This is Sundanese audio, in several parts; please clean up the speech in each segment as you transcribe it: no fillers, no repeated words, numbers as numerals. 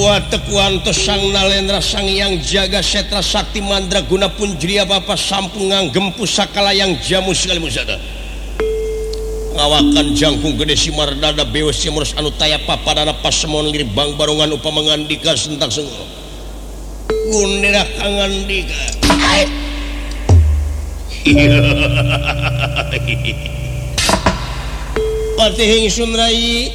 tekuan Sang Nalendra Sang yang jaga Setra Sakti Mandra guna punjria Bapak sampungang gempus sakala yang jamu sekali musada ngawakan jangkung gede simardada beus simurus anu taya papadana pasemon ngiri bang barongan upamangandika sentak senggo gunira kangandika Patihing Sunrai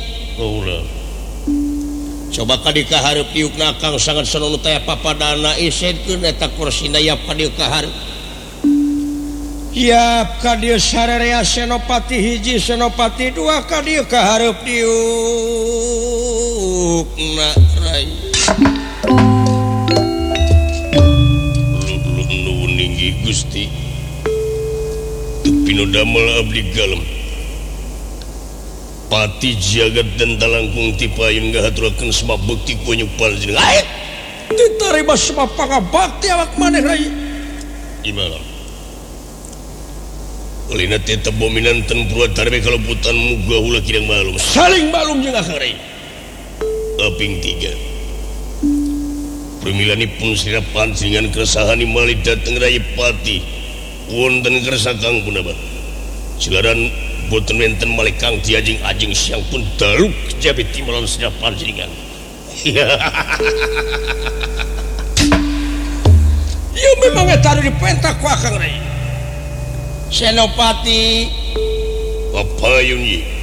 coba kadi kahareup diukna Kang sangat senonu taya papadana isedkeun eta kursina yap kadi kahareup yap kadi sarerea senopati hiji senopati dua kadi kahareup diukna rai nuhun ninggi Gusti tepino damel abdi galem Pati jagat dan talangkung tipayun ngahaturakeun semua bukti panyupan jenengan ait ditarima semua pangabakti awak maneh rai gimana ulina teh bominanten purwadarme kalebutan muga ulah kidang malum saling malum jeung akang rai aping 3 permilanipun sira pancingan keresahan imali dateng rai pati wonten kersa kang punapa silaran boten wenten malih Kang diajing-ajing siang pun daluk jabe timbalon sedap panjenengan. Ya memang eta dipentak ku Kang Rai. Senopati Papayun ye.